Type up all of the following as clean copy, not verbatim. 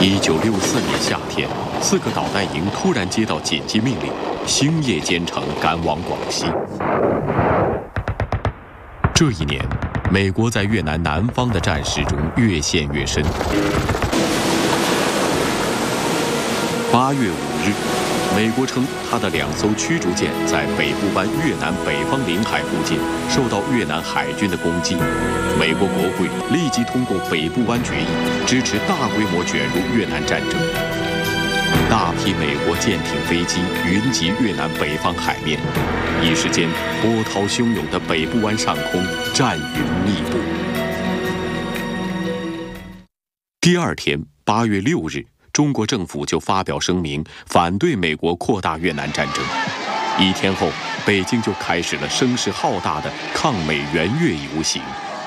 1964年夏天，4个导弹营突然接到紧急命令，星夜兼程赶往广西。这一年，美国在越南南方的战事中越陷越深。8月5日，美国称他的2艘驱逐舰在北部湾越南北方领海附近受到越南海军的攻击。美国国会立即通过北部湾决议，支持大规模卷入越南战争。大批美国舰艇、飞机云集越南北方海面，一时间波涛汹涌的北部湾上空战云密布。第二天，8月6日，中国政府就发表声明，反对美国扩大越南战争。1天后，北京就开始了声势浩大的抗美援越游行。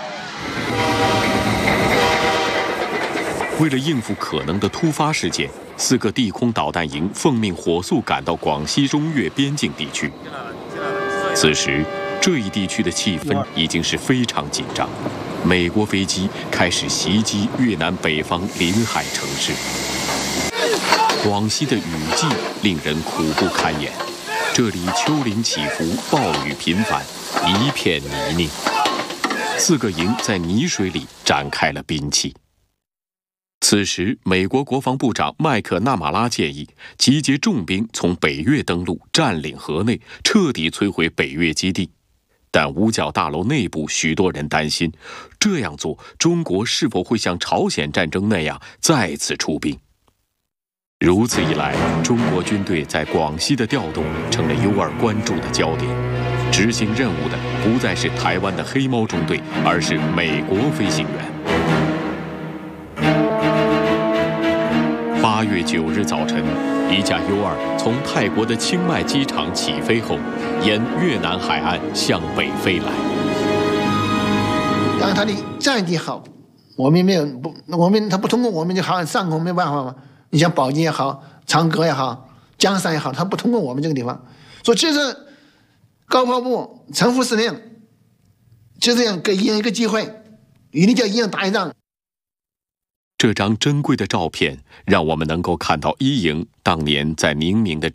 为了应付可能的突发事件，4个地空导弹营奉命火速赶到广西中越边境地区。此时，这一地区的气氛已经是非常紧张，美国飞机开始袭击越南北方临海城市。广西的雨季令人苦不堪言，这里丘陵起伏，暴雨频繁，一片泥泞。4个营在泥水里展开了兵器。此时，美国国防部长麦克纳马拉建议集结重兵从北越登陆，占领河内，彻底摧毁北越基地。但五角大楼内部许多人担心，这样做中国是否会像朝鲜战争那样再次出兵？如此一来，中国军队在广西的调动成了U2关注的焦点。执行任务的不再是台湾的黑猫中队，而是美国飞行员。8月9日早晨，一架U2从泰国的清迈机场起飞后，沿越南海岸向北飞来。 当然，它的战地好，我们没有不，它不通过我们的航海上空没办法嘛。你像宝鸡也好，长葛也好，江山也好，它不通过我们这个地方，所以这是高炮部陈副司令就这样给鹰一个机会，一定叫鹰打一仗。 这张珍贵的照片让我们能够看到一营当年在宁明的